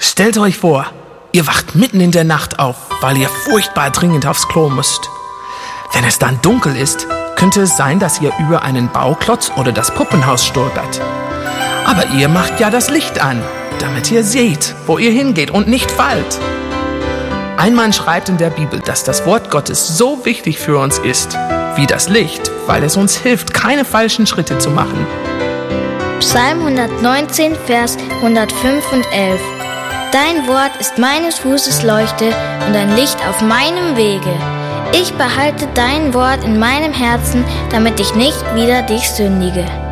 Stellt euch vor, ihr wacht mitten in der Nacht auf, weil ihr furchtbar dringend aufs Klo müsst. Wenn es dann dunkel ist, könnte es sein, dass ihr über einen Bauklotz oder das Puppenhaus stolpert. Aber ihr macht ja das Licht an, damit ihr seht, wo ihr hingeht und nicht fallt. Ein Mann schreibt in der Bibel, dass das Wort Gottes so wichtig für uns ist, wie das Licht, weil es uns hilft, keine falschen Schritte zu machen. Psalm 119, Vers 105 und 11. Dein Wort ist meines Fußes Leuchte und ein Licht auf meinem Wege. Ich behalte dein Wort in meinem Herzen, damit ich nicht wieder dich sündige.